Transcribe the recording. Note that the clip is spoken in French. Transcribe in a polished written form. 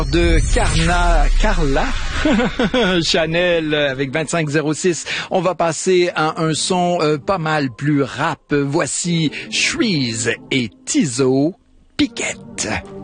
De Carla Chanel avec 2506. On va passer à un son pas mal plus rap. Voici Shreeze et Tizo Piquette.